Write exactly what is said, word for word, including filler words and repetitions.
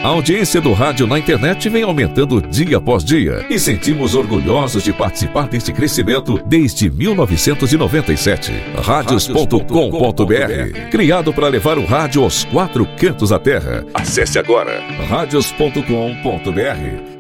A audiência do rádio na internet vem aumentando dia após dia e sentimos orgulhosos de participar deste crescimento desde mil novecentos e noventa e sete. Radios ponto com ponto br, criado para levar o rádio aos quatro cantos da terra. Acesse agora radios ponto com ponto br.